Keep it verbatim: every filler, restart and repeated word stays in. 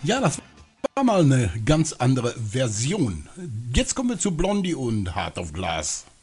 Ja, das war mal eine ganz andere Version. Jetzt kommen wir zu Blondie und Heart of Glass.